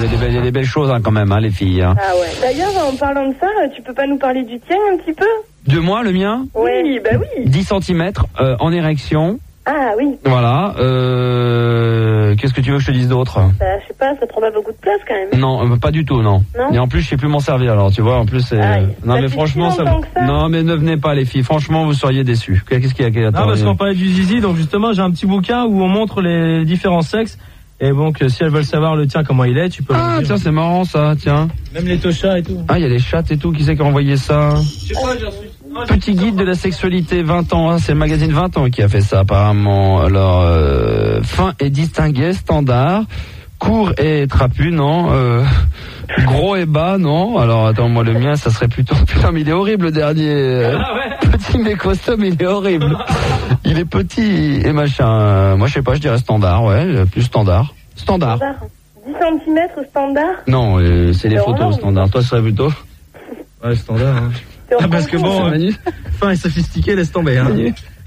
y a des belles choses quand même, les filles. Hein. Ah ouais. D'ailleurs, en parlant de ça, tu peux pas nous parler du tien un petit peu? De moi, le mien? Oui, bah oui. 10 cm en érection. Ah oui. Voilà. Qu'est-ce que tu veux que je te dise d'autre? Bah, je sais pas, ça prend pas beaucoup de place quand même. Non, pas du tout, non. Et en plus, je sais plus m'en servir. Alors, tu vois, en plus, c'est. Non, mais franchement, ça. Non, mais ne venez pas, les filles. Franchement, vous seriez déçus. Qu'est-ce qu'il y a? Non, parce qu'on parlait du zizi, donc justement, j'ai un petit bouquin où on montre les différents sexes. Et donc, si elles veulent savoir le tien, comment il est, tu peux. Ah, tiens, c'est marrant ça, tiens. Même les tochas et tout. Ah, il y a les chattes et tout. Qui c'est qui a envoyé ça? Je sais pas, j'ai reçu. Petit guide de la sexualité 20 ans, hein, c'est le magazine 20 ans qui a fait ça apparemment. Alors, fin et distingué, standard, court et trapu, non, gros et bas, non. Alors attends, moi le mien, ça serait plutôt... Putain, mais il est horrible le dernier. Petit mais costaud, mais il est horrible. Il est petit et machin. Moi je sais pas, je dirais standard, ouais, plus standard. Standard. 10 cm standard? Non, c'est les photos standard. Toi, ce serait plutôt... Ouais, standard, hein. Ah, parce que bon, fin et sophistiqué, laisse tomber, hein.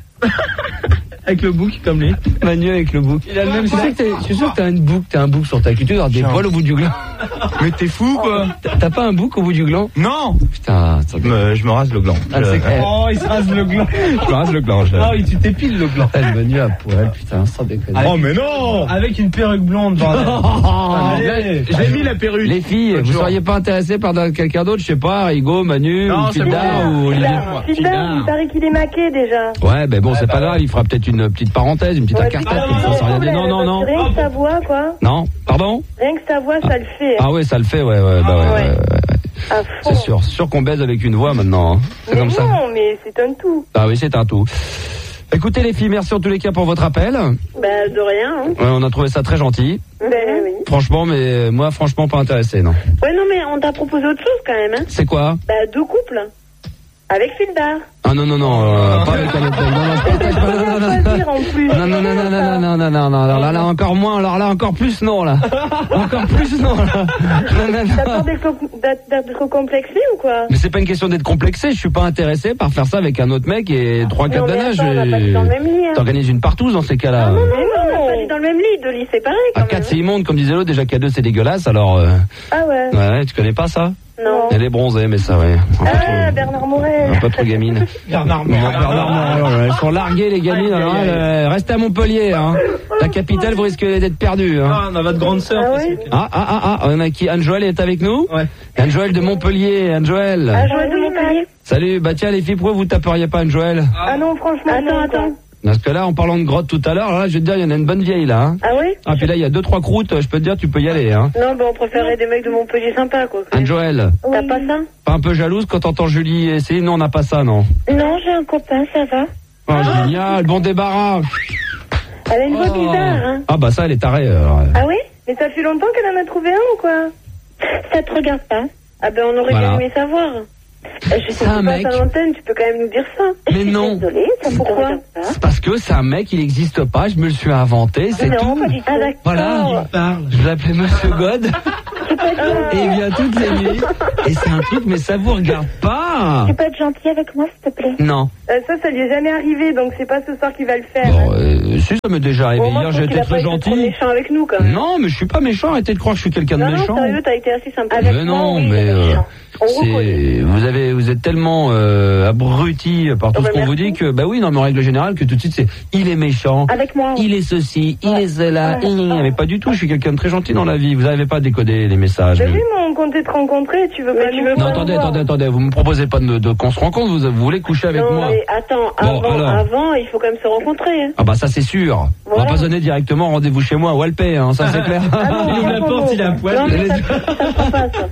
Avec le bouc, comme lui. Manu avec le bouc. Il a le même Je suis sûr que t'as un bouc sur ta culture, tu dois avoir des poils au bout du gland. Mais t'es fou, quoi. T'as pas un bouc au bout du gland? Non. Putain, je me rase le gland. Oh, il se rase le gland. Je me rase le gland. Oh, tu t'épiles le gland. Elle Manu à poil, putain, sans déconner. Oh, mais non. Avec une perruque blonde, bordel. J'ai mis la perruque. Les filles, vous seriez pas intéressées par quelqu'un d'autre, je sais pas, Rigo, Manu, ou Fildar, ou Olivier? Fildar, il paraît qu'il est maqué déjà. Ouais, ben bon, c'est pas grave, il fera peut-être une petite parenthèse, une petite incartade, ça sert à rien de dire. Non. Rien que sa voix, quoi. Non, pardon? Rien que sa voix, ça le fait. Ah ouais, ça le fait, ouais. C'est sûr qu'on baise avec une voix maintenant. Hein. C'est comme ça. Non, mais c'est un tout. Ah oui, c'est un tout. Écoutez les filles, merci en tous les cas pour votre appel. Bah de rien. Hein. Ouais, on a trouvé ça très gentil. Ben oui. Franchement, mais moi franchement pas intéressé, non. Ouais, non, mais on t'a proposé autre chose quand même. Hein. C'est quoi? Bah 2 couples. Avec Fildar. Ah non, pas avec un autre. Non, là encore moins, alors là encore plus non, là. Encore plus non, là. T'as peur d'être complexé ou quoi? Mais c'est pas une question d'être complexé, je suis pas intéressé par faire ça avec un autre mec et 3-4 d'âge. On n'a pas dit dans le même lit. Hein. T'organises une partouze dans ces cas-là. Ah non, on n'a pas dit dans le même lit, 2 lits séparés quand même. 4 c'est immonde, comme disait l'autre, déjà qu'à 2 c'est dégueulasse, alors... Ah ouais. Ouais, tu connais pas ça? Non. Elle est bronzée, mais ça, ouais. Bernard Morel. Un peu trop gamine. Bernard Morel. Elles sont larguées, les gamines. Alors, restez à Montpellier, hein. La capitale, vous risquez d'être perdu, hein. Ah, on a votre grande sœur. On a qui? Anne-Joël est avec nous? Ouais. Anne-Joël de Montpellier, Anne-Joël. Anne-Joël de Montpellier. Salut, bah tiens, les filles, pourquoi vous taperiez pas Anne-Joël? Ah non, franchement, attends. Parce que là, en parlant de grotte tout à l'heure, là, je vais te dire, il y en a une bonne vieille, là, hein. Ah oui? Ah, puis là, il y a 2-3 croûtes, je peux te dire, tu peux y aller, hein. Non, bah, on préférait des mecs de Montpellier sympas, quoi. Anne-Joël. T'as pas ça? Pas un peu jalouse quand t'entends Julie et Céline? Non, on n'a pas ça, non. Non, j'ai un copain, ça va. Ah, génial, bon débarras. Elle a une voix bizarre, hein. Ah, bah ça, elle est tarée, Ah oui? Mais ça fait longtemps qu'elle en a trouvé un ou quoi? Ça te regarde pas? Ah ben, on aurait bien aimé savoir. Je sais pas, à l'antenne, tu peux quand même nous dire ça. Mais non. Désolée, ça pourquoi? C'est parce que c'est un mec, il n'existe pas, je me le suis inventé, c'est tout. Pas du tout. Ah, d'accord. Voilà, je l'appelais Monsieur God. Et il vient toutes les nuits. Et c'est un truc, mais ça vous regarde pas. Tu peux être gentil avec moi, s'il te plaît? Non. Ça lui est jamais arrivé, donc c'est pas ce soir qu'il va le faire. Bon, si, ça m'est déjà arrivé. Hier, j'ai été très gentil. Tu es méchant avec nous, quand même. Non, mais je suis pas méchant. Arrêtez de croire que je suis quelqu'un de méchant. Non, sérieux, t'as été assez sympa. Mais non, mais vous êtes tellement abruti par tout ce qu'on vous dit que, bah oui, non, mais en règle générale, que tout de suite c'est, il est méchant. Avec moi. Il est ceci, il est cela. Mais pas du tout. Je suis quelqu'un de très gentil dans la vie. Vous n'arrivez pas à décoder les messages. Mais oui, mais on comptait te rencontrer. Tu veux pas nous voir. Non, attendez. Vous me proposez pas de qu'on se rencontre. Vous voulez coucher avec moi? Non, mais attends. Avant, il faut quand même se rencontrer. Hein. Ah bah ça c'est sûr. Voilà. On va pas donner directement rendez-vous chez moi à Walpé, hein. Ça c'est clair. Il ouvre la porte, il a un poil. Non, mais ça fera pas ça.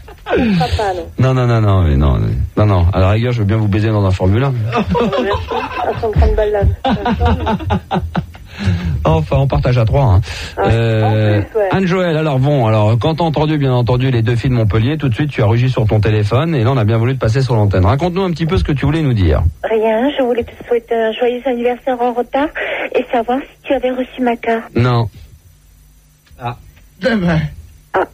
Non. À la rigueur, je veux bien vous baiser dans un Formule 1. À 130 balles là. Enfin, on partage à 3. Hein. Ouais. Anne-Joël, alors quand t'as entendu, bien entendu, les 2 filles de Montpellier, tout de suite tu as rugi sur ton téléphone et là on a bien voulu te passer sur l'antenne. Raconte-nous un petit peu ce que tu voulais nous dire. Rien, je voulais te souhaiter un joyeux anniversaire en retard et savoir si tu avais reçu ma carte. Non. Ah. Demain. Ah.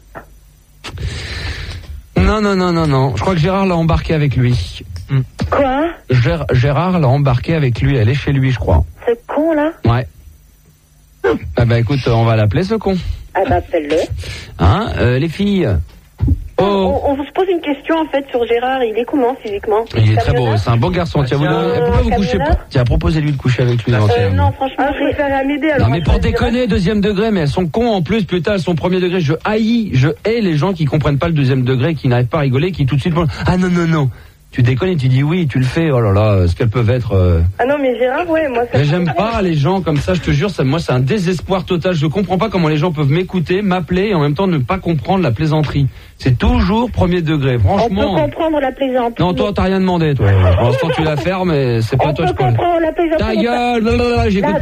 Non. Je crois que Gérard l'a embarqué avec lui. Quoi? Gérard l'a embarqué avec lui, elle est chez lui, je crois. Ce con là? Ouais. Ah bah écoute, on va l'appeler ce con. Ah bah, appelle-le. Hein, les filles. Oh. On se pose une question en fait sur Gérard, il est comment physiquement? Il est très beau, c'est un beau garçon. Tiens, pourquoi vous couchez pas? Tiens, proposez-lui de coucher avec lui. Non, franchement, je préfère à m'aider. Non, mais pour déconner, deuxième degré, mais elles sont cons en plus, putain, elles sont premier degré. Je hais les gens qui comprennent pas le deuxième degré, qui n'arrivent pas à rigoler, qui tout de suite font ah non. Tu déconnes, tu dis oui, tu le fais, oh là là, ce qu'elles peuvent être. Ah non, mais Gérard, ouais, moi ça. Mais j'aime pas les gens comme ça, je te jure, moi c'est un désespoir total. Je comprends pas comment les gens peuvent m'écouter, m'appeler et en même temps ne pas comprendre la plaisanterie. C'est toujours premier degré, franchement. On peut comprendre la plaisanterie. Non, toi t'as rien demandé, toi. Pour l'instant tu la fermes, mais c'est pas toi que je parle. On peut comprendre la plaisanterie. Ta gueule, j'écoute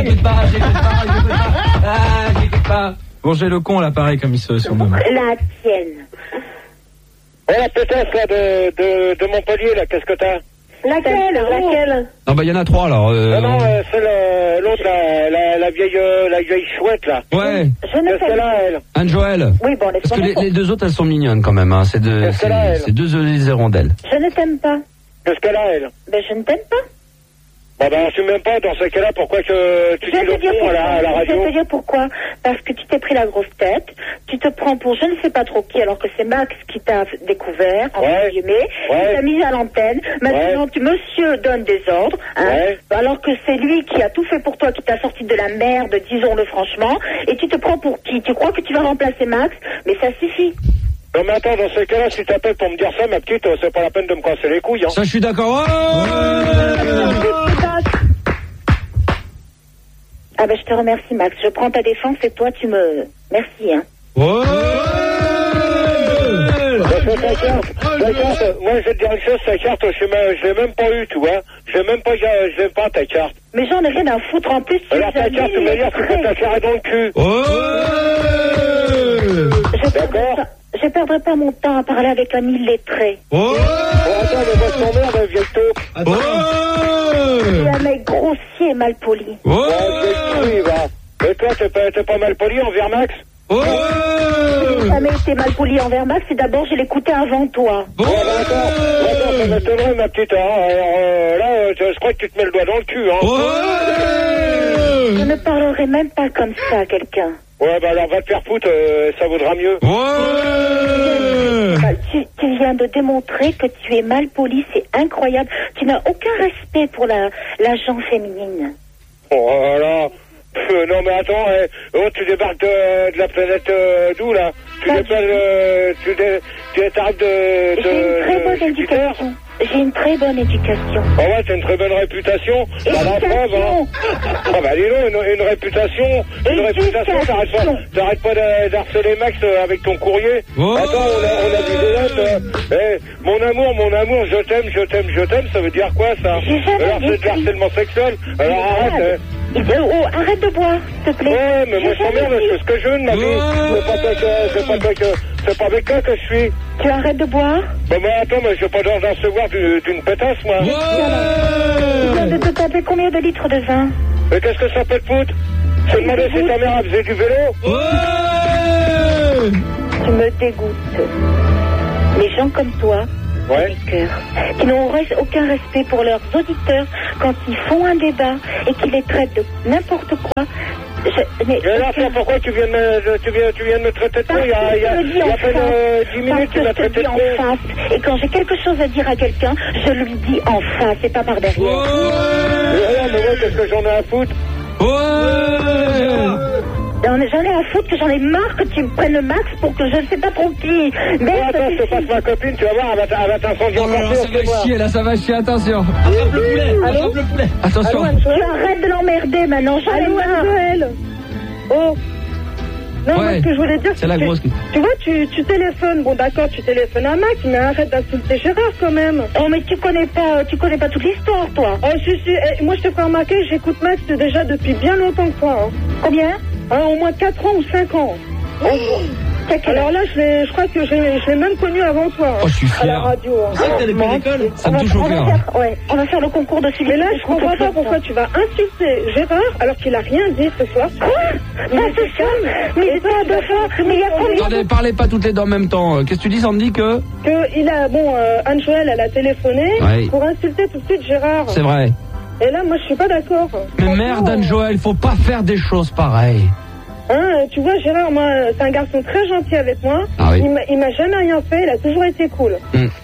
pas. Bon, j'ai le con à l'appareil comme il se surnomme. La tienne. La pétasse là de Montpellier là, qu'est-ce que t'as? Laquelle? Non bah il y en a 3 alors. Non, c'est l'autre la vieille chouette là. Ouais. Qu'est-ce qu'elle a elle? Anne-Joël. Oui bon, parce que les deux autres elles sont mignonnes quand même. Hein. C'est deux hirondelles. Je ne t'aime pas. Qu'est-ce qu'elle a elle? Ben je ne t'aime pas. Ben, tu m'aimes pas dans ce cas-là, pourquoi que tu dis le fond à la radio? Je vais te dire pourquoi. Parce que tu t'es pris la grosse tête, tu te prends pour je ne sais pas trop qui, alors que c'est Max qui t'a découvert, qui t'a mis à l'antenne. Maintenant, monsieur donne des ordres, alors que c'est lui qui a tout fait pour toi, qui t'a sorti de la merde, disons-le franchement, et tu te prends pour qui? Tu crois que tu vas remplacer Max? Mais ça suffit. Non mais attends, dans ce cas-là, si t'appelles pour me dire ça, ma petite, c'est pas la peine de me casser les couilles, hein. Ça, je suis d'accord. Ah ben je te remercie Max, je prends ta défense et toi tu me... Merci hein. Moi je vais te dire une chose, ta carte, je l'ai même pas eu, tu vois. Je l'ai pas ta carte. Mais j'en ai rien à foutre en plus. Alors ta carte, tu me dire que t'as carré dans le cul. D'accord. Je perdrai pas mon temps à parler avec un illettré. Attends, mais va se t'emmerde, vieille taupe. C'est un mec grossier et mal poli. Et toi, t'es pas mal poli envers Max? J'ai jamais été mal poli envers Max, et d'abord je l'écoutais avant toi. Attends, ça m'étonnerait ma petite, hein. Alors là, je crois que tu te mets le doigt dans le cul, hein. Je ne parlerai même pas comme ça à quelqu'un. Ouais, bah alors va te faire foutre, ça vaudra mieux. Tu viens de démontrer que tu es mal poli, c'est incroyable. Tu n'as aucun respect pour la genre féminine. Oh là. Non mais attends, tu débarques de la planète d'où là? Tu t'arrêtes J'ai une très bonne éducation. Ah ouais, t'as une très bonne réputation. Bah la preuve, hein. Ah bah dis donc, une réputation, t'arrêtes pas d'harceler Max avec ton courrier. Attends, on a dit des notes. Mon amour, je t'aime, ça veut dire quoi ça? Alors c'est de harcèlement sexuel. Alors arrête, arrête de boire, s'il te plaît. Ouais, mais moi je t'emmerde, je fais ce que je veux de ma vie. C'est pas avec toi que je suis. Tu arrêtes de boire? Bah attends, mais je vais pas d'en recevoir d'une pétasse, moi. Tu viens de te taper combien de litres de vin? Mais qu'est-ce que ça peut te foutre? Je te demandais si ta mère faisait du vélo. Tu me dégoûtes. Les gens comme toi, qui n'ont aucun respect pour leurs auditeurs quand ils font un débat et qui les traitent de n'importe quoi. Mais alors, pourquoi tu viens de me traiter de con? Il y a peine 10 minutes, tu m'as traité de con. Et quand j'ai quelque chose à dire à quelqu'un, je lui dis en face, c'est pas par derrière. Mais ouais, qu'est-ce que j'en ai à foutre? J'en ai à foutre, que j'en ai marre que tu me prennes le Max pour que je ne sais pas trop qui. Mais attends, je te passe ma copine, tu vas voir, elle va t'incendier encore plus. Ça va chier, attention. Attrape le poulet. Attention. Tu arrêtes de l'emmerder maintenant, j'en ai marre. Oh. Non, moi, ce que je voulais dire, c'est la grosse. Tu vois, tu téléphones. Bon, d'accord, tu téléphones à Max, mais arrête d'insulter Gérard quand même. Oh, mais tu connais pas toute l'histoire, toi. Oh, si. Moi, je te fais remarquer, j'écoute Max déjà depuis bien longtemps que toi. Hein. Combien? Au moins 4 ans ou 5 ans. Alors là, je crois que je l'ai même connu avant toi. Oh, je suis fier. À la radio. C'est vrai que t'as des bonnes écoles. Ça me touche au cœur. On va faire le concours de suivi. Mais là, je comprends pas pourquoi tu vas insulter Gérard alors qu'il a rien dit ce soir. Quoi? C'est ça. Mais pas de fois. Mais il y a combien? Attendez, parlez pas toutes les deux en même temps. Qu'est-ce que tu dis, Sandy, que il a, Anne-Joël, elle a téléphoné pour insulter tout de suite Gérard. C'est vrai. Et là, moi, je suis pas d'accord. Mais merde, Anne-Joël, faut pas faire des choses pareilles. Hein, tu vois, Gérard, moi, c'est un garçon très gentil avec moi. Ah oui. Il m'a jamais rien fait, il a toujours été cool.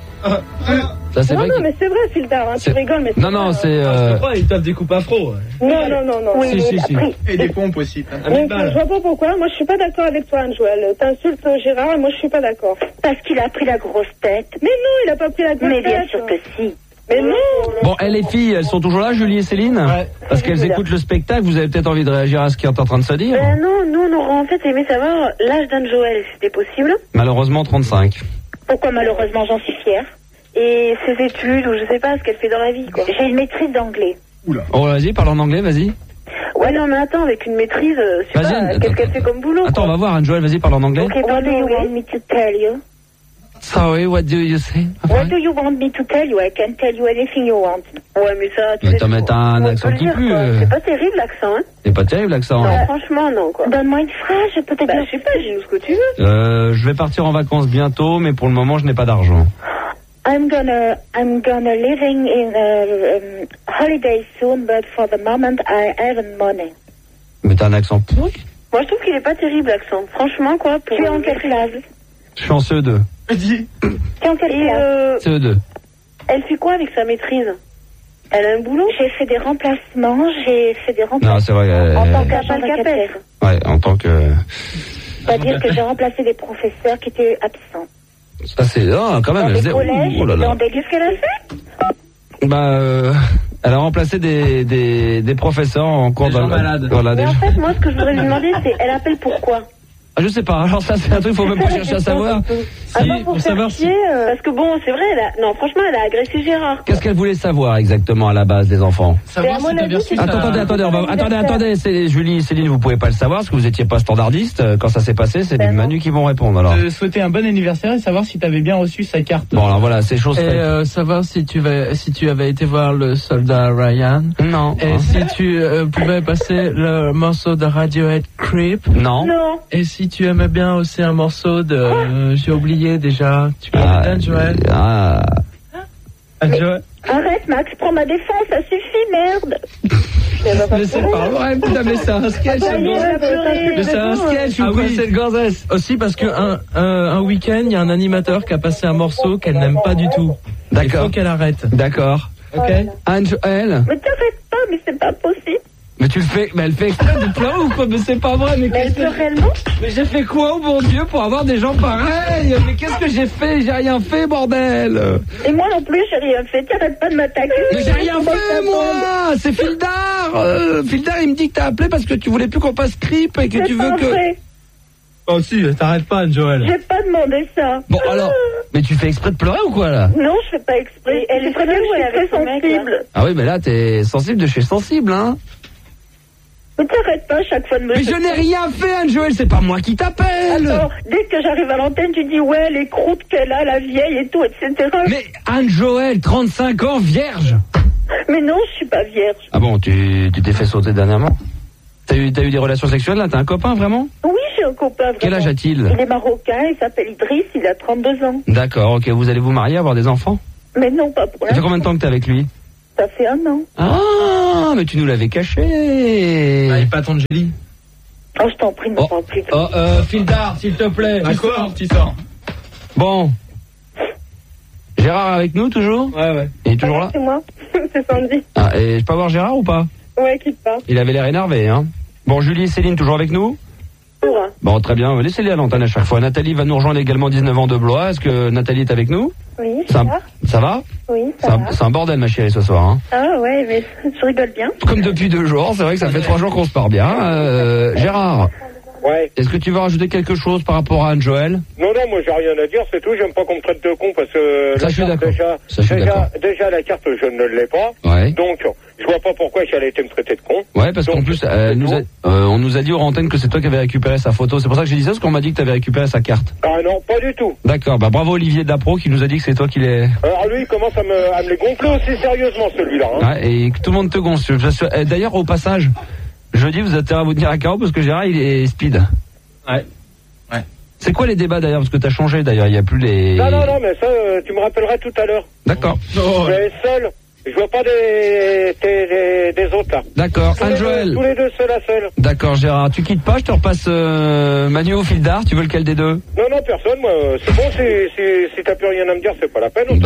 Ça, c'est vrai non, mais c'est vrai, Fildar, hein, tu rigoles, mais c'est Non, non, c'est... Il tape des coupes afro. Non. Oui, si. Et des pompes aussi. Je vois pas pourquoi. Moi, je suis pas d'accord avec toi, Anne-Joël. T'insultes Gérard et moi, je suis pas d'accord. Parce qu'il a pris la grosse tête. Mais non, il a pas pris la grosse tête. Mais bien sûr que si. Mais non. Bon, les filles, elles sont toujours là, Julie et Céline? Ouais. Parce qu'elles écoutent le spectacle, vous avez peut-être envie de réagir à ce qui est en train de se dire? Non, nous, on aurait en fait aimé savoir l'âge d'Anne-Joël, c'était possible. Malheureusement, 35. Pourquoi malheureusement, j'en suis fière. Et ses études, ou je sais pas ce qu'elle fait dans la vie, quoi. J'ai une maîtrise d'anglais. Oula. Oh, vas-y, parle en anglais, vas-y. Ouais, non, mais attends, avec une maîtrise, je sais pas, qu'est-ce qu'elle fait comme boulot? Attends, on va voir, Anne-Joël, vas-y, parle en anglais. Okay, what do you want me to tell you? Sorry, what do you say? What do you want me to tell you? I can tell you anything you want. Ouais, mais ça, tu sais... Mais t'as un accent qui pue. C'est pas terrible, l'accent, hein? C'est pas terrible, l'accent. Non, franchement, non, quoi. Donne-moi une phrase, je peux te dire... Je sais pas, dis-nous ce que tu veux. Je vais partir en vacances bientôt, mais pour le moment, je n'ai pas d'argent. I'm gonna living in holiday soon, but for the moment, I haven't money. Mais t'as un accent pourri. Moi, je trouve qu'il est pas terrible, l'accent. Franchement, quoi, pour... Tu es en quelle classe? Je suis en CE2. Tu es en quelle classe? CE2. Elle fait quoi avec sa maîtrise? Elle a un boulot? J'ai fait des remplacements, Non, c'est vrai. En tant qu'agent vacataire. Ouais, en tant que... C'est-à-dire que j'ai remplacé des professeurs qui étaient absents. Ça, c'est... Oh, quand même, dans elle des faisait... collèges, Oh là là. dans des... Qu'est-ce qu'elle a fait? Elle a remplacé des professeurs en cours de... malades. Voilà, Mais en fait, moi, ce que je voudrais lui demander, c'est... Elle appelle pourquoi? Ah, je sais pas, alors ça, c'est un truc, faut même pas chercher à savoir. Pour savoir si... Parce que bon, c'est vrai, non, franchement, elle a agressé Gérard. Qu'est-ce qu'elle voulait savoir exactement à la base des enfants? Savoir si t'as bien reçu Attendez, Julie, Céline, vous pouvez pas le savoir parce que vous étiez pas standardiste. Quand ça s'est passé, c'est les Manu qui vont répondre alors. Souhaiter un bon anniversaire et savoir si t'avais bien reçu sa carte. Bon, alors voilà, c'est chose faite. Et savoir si tu avais été voir le soldat Ryan. Non. Et si tu pouvais passer le morceau de Radiohead Creep. Non. Et si tu aimais bien aussi un morceau de... j'ai oublié déjà. Tu connais d'Anne-Joël? Anne-Joël. Arrête, Max, prends ma défense, ça suffit, merde. Mais c'est pas vrai, putain, mais c'est un sketch. Mais c'est un sketch ou quoi, c'est le gonzesse? Aussi parce que un week-end, il y a un animateur qui a passé un morceau qu'elle n'aime pas du tout. D'accord. Il faut qu'elle arrête. D'accord. Ok. Anne-Joël. Mais t'arrêtes pas, mais c'est pas possible. Mais tu le fais, mais elle fait exprès de pleurer ou quoi? Mais c'est pas vrai, mais elle pleure réellement? Mais j'ai fait quoi, oh mon Dieu, pour avoir des gens pareils? Mais qu'est-ce que j'ai fait? J'ai rien fait, bordel! Et moi non plus, j'ai rien fait, t'arrêtes pas de m'attaquer. Mais j'ai rien fait, moi! C'est Fildar! Fildar, il me dit que t'as appelé parce que tu voulais plus qu'on passe Creep et que tu veux que... Oh si, t'arrêtes pas, Anne-Joël. J'ai pas demandé ça. Bon, alors, mais tu fais exprès de pleurer ou quoi, là? Non, je fais pas exprès. Elle est très bien, je suis très sensible. Ah oui, mais là, t'es sensible de chez sensible, hein? Mais t'arrêtes pas chaque fois de me... Mais je n'ai rien fait, Anne-Joël, c'est pas moi qui t'appelle. Attends, dès que j'arrive à l'antenne, tu dis ouais, les croûtes qu'elle a, la vieille et tout, etc. Mais Anne-Joël, 35 ans, vierge. Mais non, je suis pas vierge. Ah bon, tu t'es fait sauter dernièrement? T'as eu des relations sexuelles, là? T'as un copain, vraiment? Oui, j'ai un copain, vraiment. Quel âge a-t-il? Il est marocain, il s'appelle Idriss, il a 32 ans. D'accord, ok, vous allez vous marier, avoir des enfants? Mais non, pas pour Ça fait combien de temps que t'es avec lui? Ça fait 1 an. Ah, mais tu nous l'avais caché. Ah, il pas ton Jelly. Oh, je t'en prie, ne parle plus. Fildar, s'il te plaît. D'accord, tu sors. Bon. Gérard avec nous, toujours? Ouais. Il est toujours là? C'est moi, c'est Sandy. Ah, et je peux avoir Gérard ou pas? Ouais, quitte pas. Il avait l'air énervé, hein. Bon, Julie et Céline, toujours avec nous? Bon, très bien, laissez-les à l'antenne à chaque fois. Nathalie va nous rejoindre également, 19 ans de Blois. Est-ce que Nathalie est avec nous? Oui, ça va? Oui, ça va. C'est un bordel, ma chérie, ce soir. Hein. Ah ouais, mais je rigole bien. Comme depuis 2 jours, c'est vrai que ça fait 3 jours qu'on se parle bien. Gérard, Ouais. est-ce que tu veux rajouter quelque chose par rapport à Anne-Joël? Non, moi j'ai rien à dire, c'est tout. J'aime pas qu'on me traite de con parce que Ça, je suis d'accord. déjà la carte je ne l'ai pas. Ouais. Donc je vois pas pourquoi j'allais été me traiter de con. Ouais, parce qu'en plus on nous a dit hors antenne que c'est toi qui avais récupéré sa photo. C'est pour ça que j'ai dit ça, parce qu'on m'a dit que tu avais récupéré sa carte. Ah non, pas du tout. D'accord, bah bravo Olivier Dapro qui nous a dit que c'est toi qui l'es. Alors lui il commence à me les gonfler aussi sérieusement celui-là. Hein. Ouais, et que tout le monde te gonfle. D'ailleurs au passage, jeudi vous avez intérêt à vous tenir à carreau parce que Gérard il est speed. Ouais. C'est quoi les débats d'ailleurs? Parce que t'as changé d'ailleurs, il n'y a plus les... Non, mais ça, tu me rappelleras tout à l'heure. D'accord. Je vais seul, Je vois pas des autres, là. D'accord, Anne-Joël. Tous les deux, seul à seul. D'accord, Gérard. Tu quittes pas, je te repasse Manu ou Fildar. Tu veux lequel des deux? Non, personne. Moi, c'est bon, si t'as plus rien à me dire, c'est pas la peine. On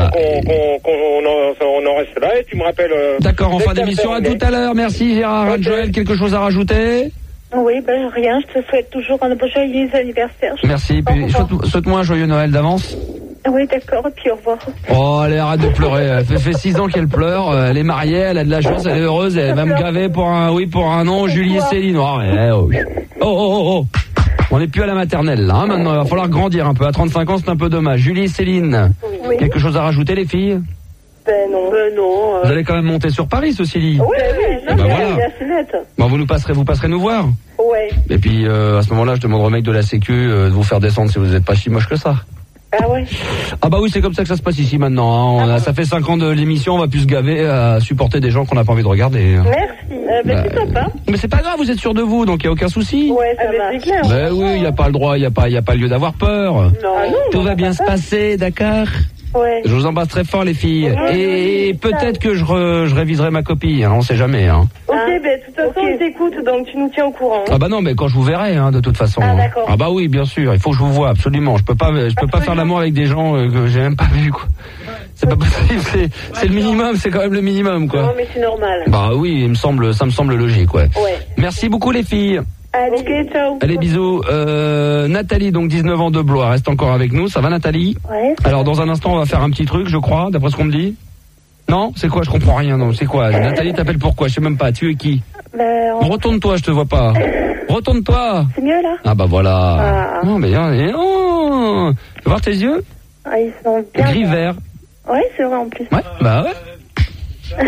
en reste là et tu me rappelles... D'accord, en fin d'émission, à tout à l'heure. Merci, Gérard. Okay. Anne-Joël, quelque chose à rajouter? Oui, rien. Je te souhaite toujours un joyeux anniversaire. Merci. Puis, souhaite-moi un joyeux Noël d'avance. Oui, d'accord, et puis au revoir. Oh, allez, arrête de pleurer. Elle fait 6 ans qu'elle pleure. Elle est mariée, elle a de la chance, elle est heureuse. Elle va me graver pour un an. Julie et Céline. Oh. On n'est plus à la maternelle, là. Hein, maintenant, il va falloir grandir un peu. À 35 ans, c'est un peu dommage. Julie et Céline. Oui. Quelque chose à rajouter, les filles? Non. Vous allez quand même monter sur Paris, Cécile. Oui. Voilà. Bon, vous passerez nous voir. Ouais. Et puis, à ce moment-là, je demanderai au mec de la Sécu de vous faire descendre si vous n'êtes pas si moche que ça. Ah ouais. Ah bah oui, c'est comme ça que ça se passe ici maintenant. Hein. Ça fait 5 ans de l'émission, on va plus se gaver à supporter des gens qu'on n'a pas envie de regarder. Merci. C'est sympa. Mais c'est pas grave, vous êtes sûr de vous, donc il y a aucun souci. Ouais, ça va. C'est clair. Ben oui, il y a pas le droit, il y a pas lieu d'avoir peur. Non. Tout va bien se passer, d'accord? Ouais. Je vous embrasse très fort, les filles. Et peut-être que je réviserai ma copie, hein, on sait jamais. Hein. Ok, de toute façon, on t'écoute, donc tu nous tiens au courant. Ah bah non, mais quand je vous verrai, de toute façon. Ah d'accord. Ah bah oui, bien sûr, il faut que je vous voie, absolument. Je peux pas faire l'amour avec des gens que j'ai même pas vus, quoi. C'est pas possible, c'est le minimum, c'est quand même le minimum, quoi. Non, mais c'est normal. Bah oui, ça me semble logique, ouais. Merci beaucoup, les filles. Allez, ciao. Allez, bisous. Nathalie, donc 19 ans de Blois, reste encore avec nous. Ça va, Nathalie? Ouais. Alors, dans un instant, on va faire un petit truc, je crois, d'après ce qu'on me dit. Non? C'est quoi? Je comprends rien, non. C'est quoi? Nathalie t'appelle pourquoi? Je sais même pas. Tu es qui? Retourne-toi, je te vois pas. Retourne-toi. C'est mieux, là? Ah bah voilà. Non, mais non. Tu veux voir tes yeux? Ah, ils sont bien. Gris-vert. Ouais, c'est vrai, en plus. Ouais, bah ouais.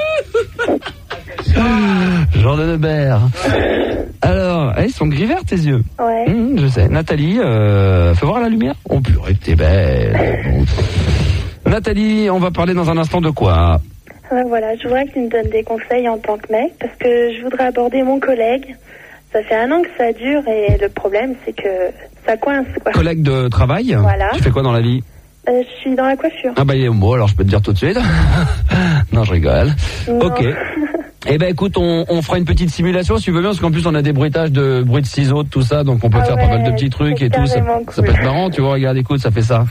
Jean de Nebert. Alors, ils sont gris-verts tes yeux. Ouais. Je sais. Nathalie, fais voir la lumière. Oh purée, t'es belle. Nathalie, on va parler dans un instant de quoi? Voilà, je voudrais que tu me donnes des conseils en tant que mec, parce que je voudrais aborder mon collègue. Ça fait 1 an que ça dure et le problème, c'est que ça coince, quoi. Collègue de travail? Voilà. Tu fais quoi dans la vie? Je suis dans la coiffure. Ah bah bon, alors je peux te dire tout de suite. Non, je rigole. Non. Ok. Eh ben écoute, on fera une petite simulation si tu veux bien, parce qu'en plus on a des bruits de ciseaux, de tout ça, donc on peut faire pas mal de petits trucs et tout. Ça peut être marrant, tu vois, regarde, écoute, ça fait ça.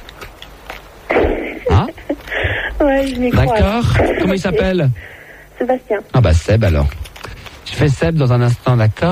Hein? Ouais, je m'y crois. D'accord. Comment il s'appelle? Sébastien. Ah bah Seb alors. Je fais Seb dans un instant, d'accord?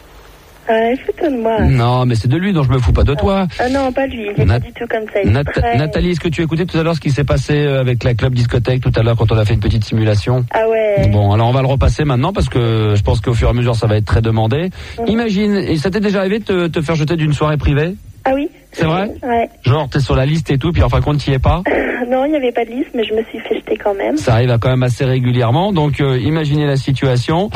Fous-toi de moi. Non, mais c'est de lui dont je me fous, pas de toi. Non, pas lui, il est pas du tout comme ça. Nathalie, est-ce que tu as écouté tout à l'heure ce qui s'est passé avec la club discothèque tout à l'heure quand on a fait une petite simulation? Ah ouais. Bon, alors on va le repasser maintenant parce que je pense qu'au fur et à mesure ça va être très demandé. Imagine, et ça t'est déjà arrivé de te faire jeter d'une soirée privée? Ah oui. C'est vrai? Ouais. Genre t'es sur la liste et tout, puis en fin de compte t'y es pas? Non, il n'y avait pas de liste, mais je me suis fait jeter quand même. Ça arrive quand même assez régulièrement, donc imaginez la situation.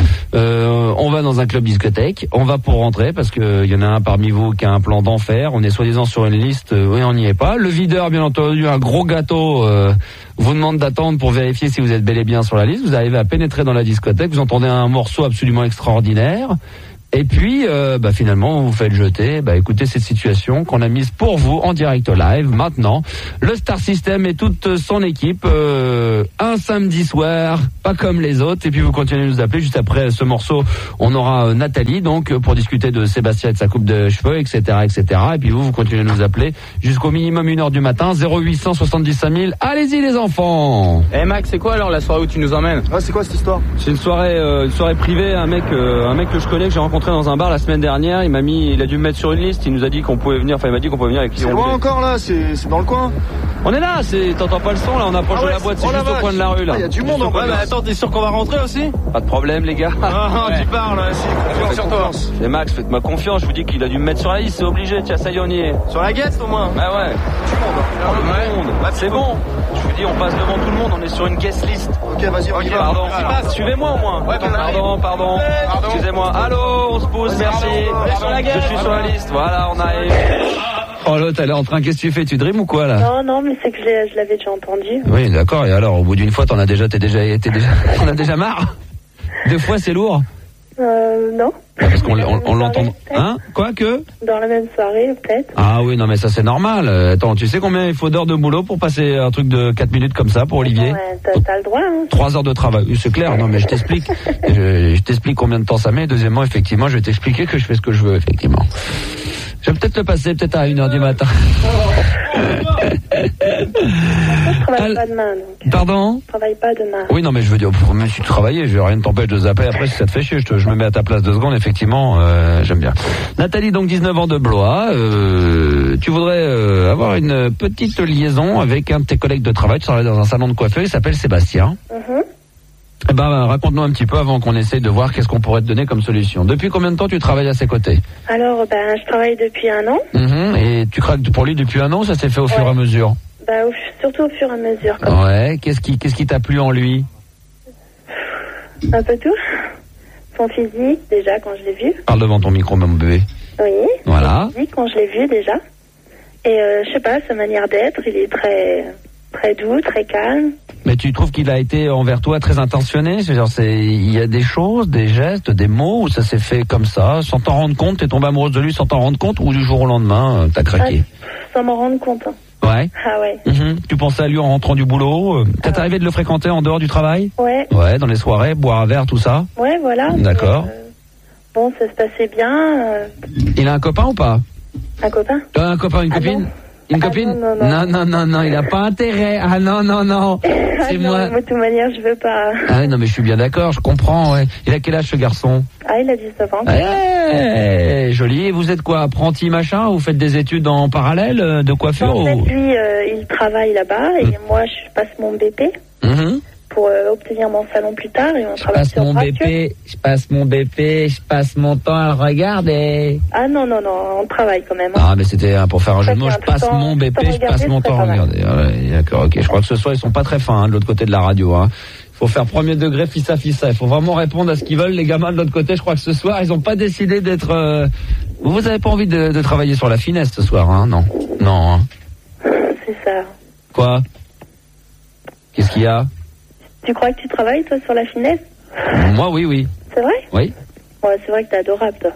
On va dans un club discothèque, on va pour rentrer parce que il y en a un parmi vous qui a un plan d'enfer. On est soi-disant sur une liste, oui, on n'y est pas. Le videur, bien entendu, un gros gâteau, vous demande d'attendre pour vérifier si vous êtes bel et bien sur la liste. Vous arrivez à pénétrer dans la discothèque, vous entendez un morceau absolument extraordinaire. Et puis, finalement, vous vous faites jeter. Écoutez cette situation qu'on a mise pour vous en direct live. Maintenant, le Star System et toute son équipe, un samedi soir, pas comme les autres. Et puis, vous continuez de nous appeler. Juste après ce morceau, on aura Nathalie, donc, pour discuter de Sébastien et de sa coupe de cheveux, etc., etc. Et puis, vous continuez de nous appeler jusqu'au minimum 1h du matin, 0875 000. Allez-y, les enfants. Max, c'est quoi alors la soirée où tu nous emmènes? C'est quoi cette histoire? C'est une soirée privée. Un mec que je connais, que j'ai rencontré dans un bar la semaine dernière, il a dû me mettre sur une liste, il nous a dit qu'on pouvait venir, il m'a dit qu'on pouvait venir avec qui on voulait. C'est loin encore là, c'est dans le coin. On est là, t'entends pas le son là, on approche de la boîte, c'est juste au coin de la rue là. Il y a du monde en bas. Attends, t'es sûr qu'on va rentrer aussi? Pas de problème les gars. Tu parles, confiance sur toi. C'est Max, faites-moi confiance, je vous dis qu'il a dû me mettre sur la liste, c'est obligé, tiens, ça y est, on y est. Sur la guette au moins? Bah ouais. Du monde. C'est bon. Je vous dis, on passe devant tout le monde, on est sur une guest list. Ok, vas-y, on y va. Pardon, suivez-moi au moins. Pardon. Excusez-moi. Allô, on se pousse, merci. Je suis sur la liste, voilà, on arrive. Oh l'autre, elle est en train, qu'est-ce que tu fais? Tu dreams ou quoi là? Non, mais c'est que je l'avais déjà entendu. Oui, d'accord, et alors, au bout d'une fois, t'en as déjà marre? 2 fois, c'est lourd? Non. Parce qu'on l'entend. Hein? Quoi que? Dans la même soirée, peut-être. Ah oui, non mais ça c'est normal. Attends, tu sais combien il faut d'heures de boulot pour passer un truc de 4 minutes comme ça pour Olivier? Ouais, t'as le droit, hein. 3 heures de travail, oui, c'est clair. Non mais je t'explique. je t'explique combien de temps ça met. Deuxièmement, effectivement, je vais t'expliquer que je fais ce que je veux, effectivement. Je vais peut-être le passer, peut-être à 1h du matin. Je travaille pas demain, donc. Pardon? Je travaille pas demain. Oui, non, mais je veux dire, même si tu travaillais, rien ne t'empêche de zapper. Après, si ça te fait chier, je me mets à ta place 2 secondes, effectivement, j'aime bien. Nathalie, donc 19 ans de Blois, tu voudrais avoir une petite liaison avec un de tes collègues de travail. Tu travailles dans un salon de coiffeur, il s'appelle Sébastien. Eh ben, raconte-nous un petit peu avant qu'on essaye de voir qu'est-ce qu'on pourrait te donner comme solution. Depuis combien de temps tu travailles à ses côtés? Alors, je travaille depuis 1 an. Et tu craques pour lui depuis 1 an, ça s'est fait au fur et à mesure? Surtout au fur et à mesure. Ouais, qu'est-ce qui t'a plu en lui? Un peu tout. Son physique, déjà, quand je l'ai vu. Parle devant ton micro, mon bébé. Oui. Voilà. Son physique, quand je l'ai vu, déjà. Et, je sais pas, sa manière d'être, il est très doux, très calme. Mais tu trouves qu'il a été envers toi très intentionné? C'est-à-dire, il y a des choses, des gestes, des mots où ça s'est fait comme ça, sans t'en rendre compte? T'es tombé amoureuse de lui sans t'en rendre compte, ou du jour au lendemain, t'as craqué? Sans m'en rendre compte. Hein. Ouais. Ah ouais. Tu pensais à lui en rentrant du boulot? T'es arrivé de le fréquenter en dehors du travail? Ouais. Ouais, dans les soirées, boire un verre, tout ça? Ouais, voilà. D'accord. Bon, ça se passait bien. Il a un copain ou pas? Un copain? Un copain, une copine? Une copine? Non, il a pas intérêt. Ah non. C'est moi. De toute manière, je veux pas. Ah non, mais je suis bien d'accord, je comprends, ouais. Il a quel âge ce garçon? Ah, il a 19 ans. Eh, joli. Et vous êtes quoi, apprenti machin? Vous faites des études en parallèle de coiffure? En fait, lui, il travaille là-bas et moi, je passe mon BP. Pour obtenir mon salon plus tard et on travaille sur je passe mon BP, je passe mon temps à le regarder. Ah non, on travaille quand même. Ah mais c'était pour faire un jeu de mots, je passe mon BP, je passe mon temps à regarder. Ouais, d'accord, ok. Je crois que ce soir ils sont pas très fins de l'autre côté de la radio. Il faut faire premier degré fissa. Il faut vraiment répondre à ce qu'ils veulent les gamins de l'autre côté. Je crois que ce soir ils ont pas décidé d'être. Vous avez pas envie de travailler sur la finesse ce soir, hein? Non. C'est ça. Quoi? Qu'est-ce qu'il y a? Tu crois que tu travailles, toi, sur la finesse? Moi, oui. C'est vrai? Oui. Ouais, c'est vrai que t'es adorable, toi.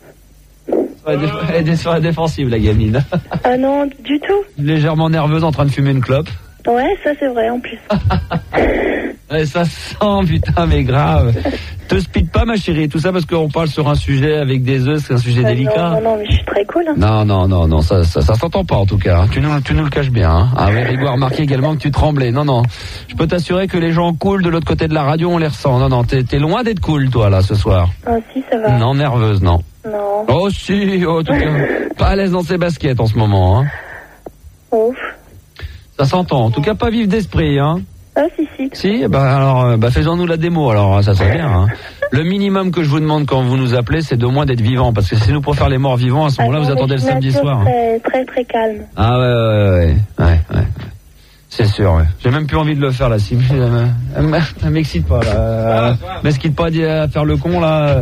Elle est sur la défensive, la gamine. Ah non, du tout. Légèrement nerveuse en train de fumer une clope. Ouais, ça c'est vrai, en plus. Ouais, ça sent, putain, mais grave. Te speed pas, ma chérie, tout ça parce qu'on parle sur un sujet avec des œufs, c'est un sujet délicat. Non, mais je suis très cool. Hein. Non, ça s'entend pas en tout cas. Tu nous le caches bien. Hein. Ah oui, Rigo a remarqué également que tu tremblais. Non, je peux t'assurer que les gens cool de l'autre côté de la radio, on les ressent. Non, t'es loin d'être cool, toi, là, ce soir. Ah si, ça va. Non, nerveuse, non. Non. Oh si, en tout cas, pas à l'aise dans ses baskets en ce moment. Hein. Ouf. Ça s'entend. En tout cas, pas vif d'esprit, hein. Ah si. Si, alors, faisons-nous la démo. Alors, ça serait bien. Hein. Le minimum que je vous demande quand vous nous appelez, c'est d'au moins d'être vivant, parce que si nous pour faire les morts vivants, à ce moment-là, vous attendez le samedi soir. Très, très, très calme. Ah ouais. C'est sûr. Ouais. J'ai même plus envie de le faire là. Si, elle m'excite pas là. M'excite pas à faire le con là.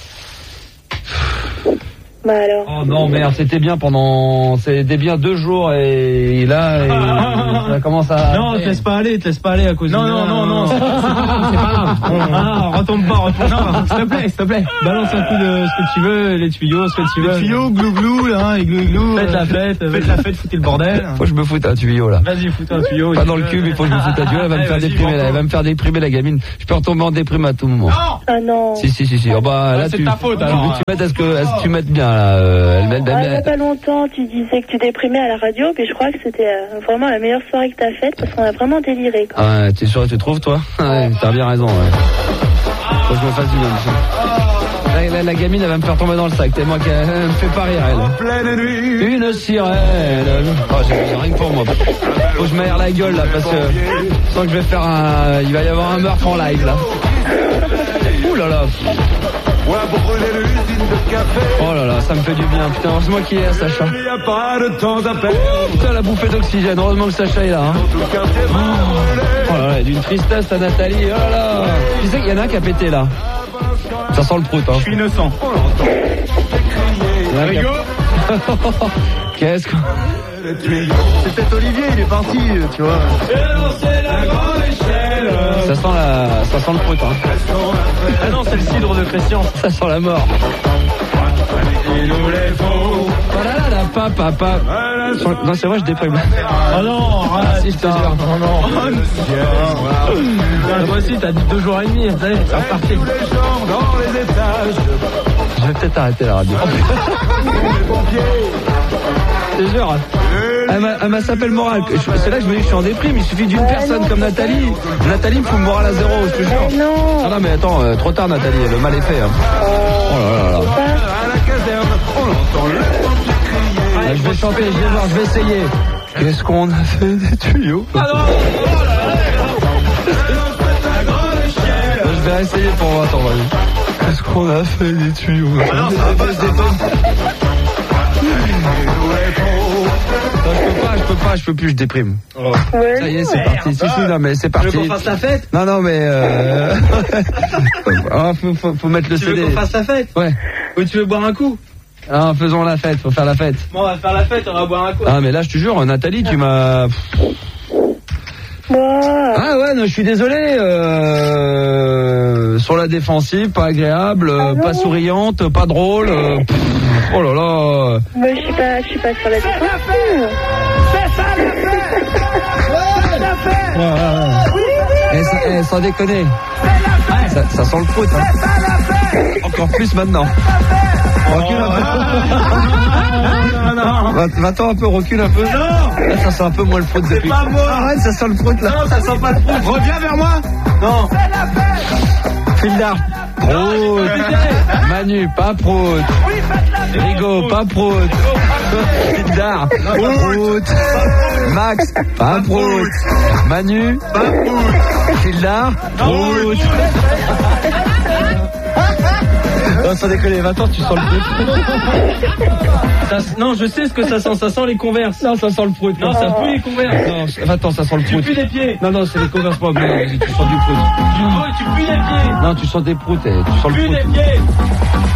Bah alors. Oh non merde, c'était bien 2 jours et là ça commence à. Non, te laisse pas aller à cause. Non, c'est pas grave. Retombe pas. Non, s'il te plaît. Balance un coup de ce que tu veux, les tuyaux, ce que tu veux. Les tuyaux, glou, là, et glou. Faites la fête, foutez le bordel. Faut que je me foute un tuyau là. Vas-y, foute un tuyau. Pas dans le cul, mais faut que je me foute un tuyau. Elle va me faire déprimer là. Elle va me faire déprimer la gamine. Je peux retomber en déprime à tout moment. Ah non. Si. Oh bah là c'est ta faute alors. Tu m'aides à ce que tu m'aides bien là. Il y a pas longtemps, tu disais que tu déprimais à la radio, puis je crois que c'était vraiment la meilleure soirée que t'as faite parce qu'on a vraiment déliré. Quoi. Ah ouais, t'es sûr que tu trouves toi? Ouais, t'as bien raison. Ouais. Faut que je me fasse du bien. La gamine, elle va me faire tomber dans le sac. Tellement qu'elle me fait pas rire, elle. Une sirène. Oh, j'ai rien que pour moi. Faut que je m'aère la gueule là parce que je sens que je vais faire il va y avoir un meurtre en live là. Ouh là là. Oh là là, ça me fait du bien. Putain, heureusement qu'il est là, Sacha. Putain, la bouffée d'oxygène. Heureusement que Sacha est là. Hein. Oh là là, d'une tristesse à Nathalie. Oh là là. Tu sais qu'il y en a un qui a pété là. Ça sent le prout. Hein. Je suis innocent. Qu'est-ce qu'on... C'est peut-être Olivier, il est parti, tu vois. Ça sent le prout, hein. Ah non, c'est le cidre de Christian. Ça sent la mort. Non, c'est vrai, je déprime. Oh non, Si, je te jure. Oh non. Moi aussi, t'as dit 2 jours et demi. Allez, c'est reparti. Je vais peut-être arrêter la radio. Je te jure. Elle m'a s'appelle morale. C'est là que je me dis que je suis en déprime. Il suffit d'une personne comme Nathalie. Nathalie me fout le moral à zéro, je te jure. Non. Ah non, mais attends, trop tard, Nathalie. Le mal est fait. Hein. Oh là là là. Je vais chanter, je vais voir, je vais essayer. Qu'est-ce qu'on a fait des tuyaux? Je vais essayer pour voir, attends, vas-y. Qu'est-ce qu'on a fait des tuyaux? Alors ça va pas se détendre. Je peux plus, je déprime. Ouais. Ça y est, c'est parti. Si, non, mais c'est parti. Tu veux qu'on fasse la fête? Non, mais faut mettre le Tu CD. veux qu'on fasse la fête? Ouais. Ou tu veux boire un coup? Ah, faisons la fête, faut faire la fête. Bon, on va faire la fête, on va boire un coup. Ah, mais là, je te jure, Nathalie, tu m'as... Ah ouais, non, je suis désolé. Sur la défensive, pas agréable, pas souriante, pas drôle. Oh là là. Mais je suis pas sur la défensive. C'est ça la fête. Ouais. Sans déconner. Ça sent le foot. Hein. Encore plus maintenant. Recule un peu. Non. Va-t'en un peu, recule un peu. Non. Là, ça sent un peu moins le foot depuis. Pas moi. Arrête, ça sent le foot là. Non, ça sent pas le foot. Reviens vers moi. Non. Fildar. Prout. Manu, pas prout. Rigo, pas prout. Fildar. Prout. Max, pas prout. Manu, pas prout. Fildar. Prout. Non, sans déconner, va-t'en, tu sens le prout. Non, je sais ce que ça sent les Converse. Non, ça sent le prout. Non, ça pue les Converse. Non, va-t'en, ça sent le Tu prout. pues les pieds. Non, c'est les Converse pas. Tu sens du prout. Tu pues les pieds. Non, tu sens des proutes, tu sens le Tu pues prout. les pieds.